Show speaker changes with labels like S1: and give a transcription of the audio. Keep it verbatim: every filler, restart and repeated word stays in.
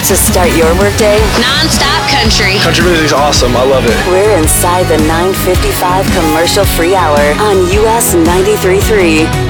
S1: to start your workday?
S2: Non-stop country.
S3: Country music's awesome. I love it.
S1: We're inside the nine fifty-five commercial free hour on U S ninety-three point three.